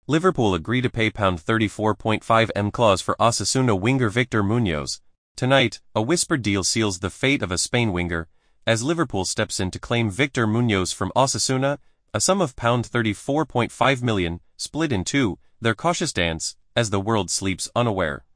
Liverpool agree to pay £34.5 million clause for Osasuna winger Victor Munoz. Tonight, a whispered deal seals the fate of a Spain winger, as Liverpool steps in to claim Victor Munoz from Osasuna, a sum of £34.5 million, split in two, their cautious dance, as the world sleeps unaware.